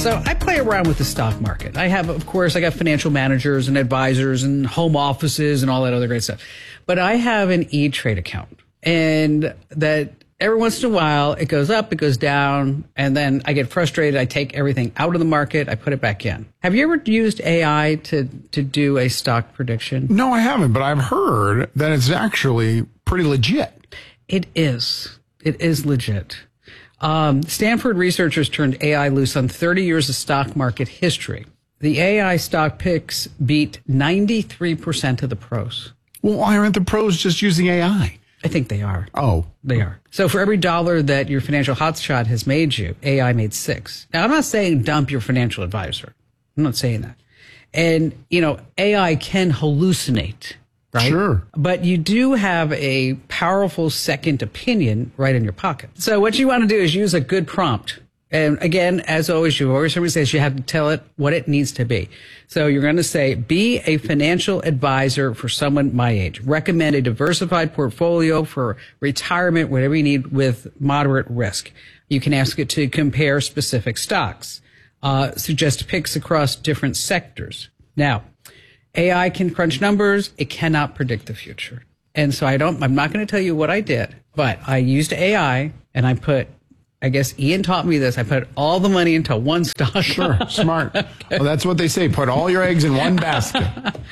So I play around with the stock market. I got financial managers and advisors and home offices and all that other great stuff. But I have an E-Trade account, and that every once in a while it goes up, it goes down, and then I get frustrated. I take everything out of the market, I put it back in. Have you ever used AI to do a stock prediction? No, I haven't, but I've heard that it's actually pretty legit. It is. It is legit. Stanford researchers turned AI loose on 30 years of stock market history. The AI stock picks beat 93% of the pros. Well, why aren't the pros just using AI? I think they are. Oh. They are. So for every dollar that your financial hotshot has made you, AI made 6. Now, I'm not saying dump your financial advisor. I'm not saying that. And, AI can hallucinate, right? Sure. But you do have a powerful second opinion right in your pocket. So what you want to do is use a good prompt. And again, as always, you always heard me say, you have to tell it what it needs to be. So you're going to say, be a financial advisor for someone my age. Recommend a diversified portfolio for retirement, whatever you need, with moderate risk. You can ask it to compare specific stocks. Suggest picks across different sectors. Now, AI can crunch numbers. It cannot predict the future. And so I'm not going to tell you what I did, but I used AI and I guess Ian taught me this. I put all the money into one stock. Sure, smart. Well, that's what they say. Put all your eggs in one basket.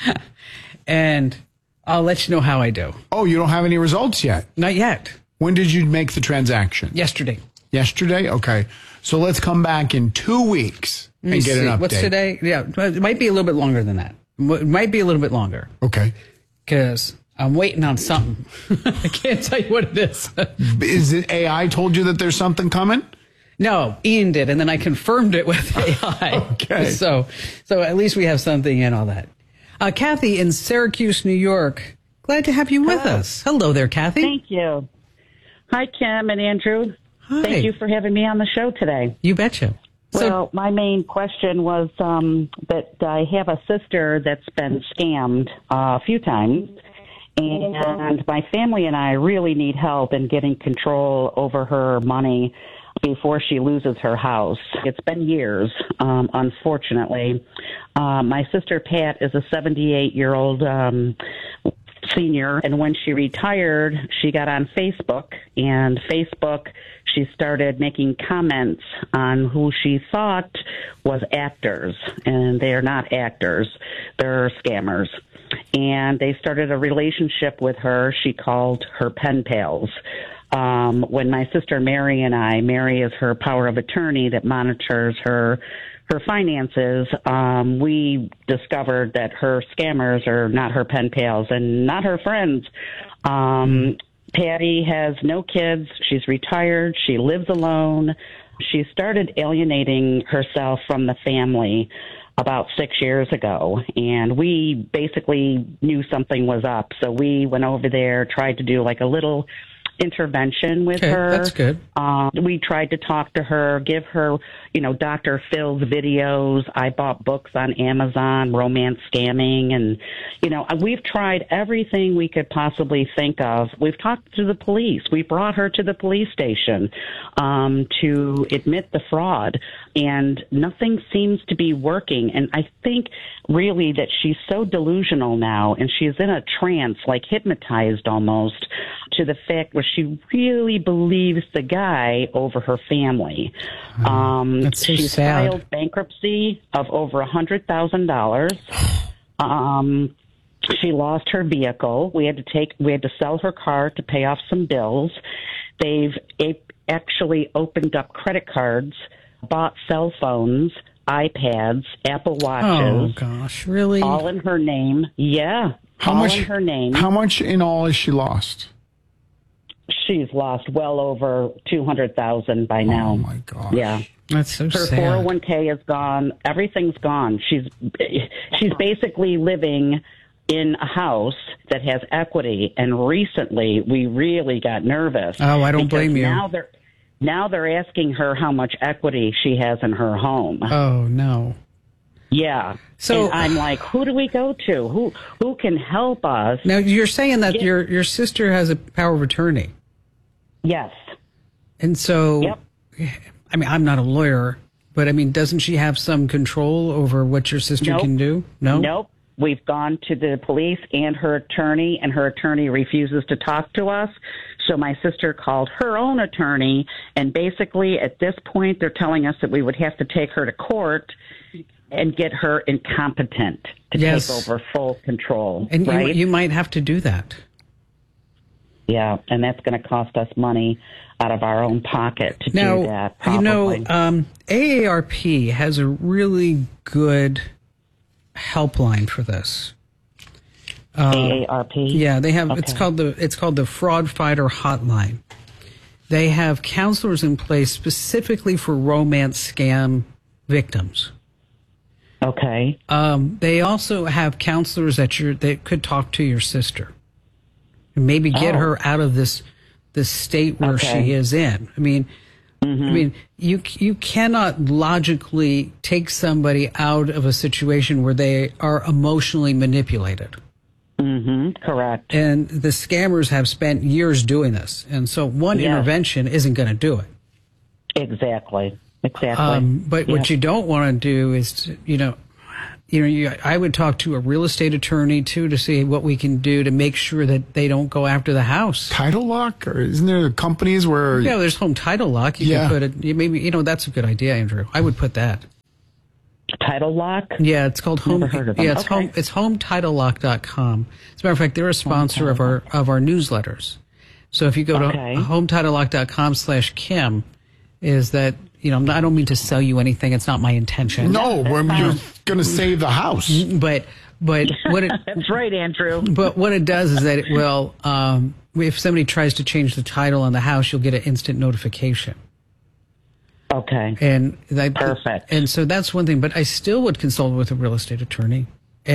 And I'll let you know how I do. Oh, you don't have any results yet? Not yet. When did you make the transaction? Yesterday. Yesterday? Okay. So let's come back in 2 weeks and get an update. What's today? Yeah, it might be a little bit longer than that. It might be a little bit longer. Okay. Because I'm waiting on something. I can't tell you what it is. Is it AI told you that there's something coming? No, Ian did, and then I confirmed it with AI. Okay. So at least we have something in all that. Kathy in Syracuse, New York. Glad to have you with us. Hello there, Kathy. Thank you. Hi, Kim and Andrew. Hi. Thank you for having me on the show today. You betcha. Well, my main question was that I have a sister that's been scammed a few times. And my family and I really need help in getting control over her money before she loses her house. It's been years, unfortunately. My sister Pat is a 78-year-old senior, and when she retired, she got on Facebook, and she started making comments on who she thought was actors, and they are not actors. They're scammers. And they started a relationship with her. She called her pen pals. When my sister Mary is her power of attorney that monitors her finances, we discovered that her scammers are not her pen pals and not her friends. Patty has no kids. She's retired. She lives alone. She started alienating herself from the family about 6 years ago, and we basically knew something was up. So we went over there, tried to do like a little intervention with her. That's good. We tried to talk to her, give her, Dr. Phil's videos. I bought books on Amazon, romance scamming, and, we've tried everything we could possibly think of. We've talked to the police. We brought her to the police station to admit the fraud, and nothing seems to be working. And I think really that she's so delusional now, and she's in a trance, like hypnotized almost, to the fact where she really believes the guy over her family. That's so she's sad. filed bankruptcy of over $100,000. She lost her vehicle. We had to sell her car to pay off some bills. They've actually opened up credit cards, bought cell phones, iPads, Apple Watches. Oh gosh, really? All in her name. Yeah. All in her name. How much in all has she lost? She's lost well over $200,000 by now. Oh my gosh. Yeah. That's so Her sad. 401k is gone. Everything's gone. She's basically living in a house that has equity. And recently, we really got nervous. Oh, I don't blame you. Now they're asking her how much equity she has in her home. Oh no. Yeah. So and I'm like, who do we go to? Who can help us? Now you're saying that your sister has a power of attorney. Yes. And so, Yep. I mean, I'm not a lawyer, But I mean, doesn't she have some control over what your sister Nope. can do? No? Nope. We've gone to the police and her attorney refuses to talk to us. So my sister called her own attorney, and basically at this point they're telling us that we would have to take her to court and get her incompetent to Yes. take over full control. And right? you might have to do that. Yeah, and that's going to cost us money out of our own pocket to do that. Probably. AARP has a really good helpline for this. AARP. Yeah, they have. Okay. It's called the Fraud Fighter Hotline. They have counselors in place specifically for romance scam victims. Okay. They also have counselors that could talk to your sister and maybe get her out of this state where she is in. I mean, you cannot logically take somebody out of a situation where they are emotionally manipulated. Correct. And the scammers have spent years doing this, and so one intervention isn't going to do it. Exactly. But what you don't want to do is, I would talk to a real estate attorney too to see what we can do to make sure that they don't go after the house. Title lock, or isn't there companies where? Yeah, there's home title lock. You can put it. Maybe that's a good idea, Andrew. I would put that. Title lock. Yeah, it's called home. Never heard of them. Yeah, it's Okay. It's HomeTitleLock.com. As a matter of fact, they're a sponsor of our newsletters. So if you go to HomeTitleLock.com/Kim, is that I don't mean to sell you anything. It's not my intention. No, you're going to save the house. But what it That's right, Andrew. but what it does is that it will if somebody tries to change the title on the house, you'll get an instant notification. Okay. And Perfect. And so that's one thing. But I still would consult with a real estate attorney.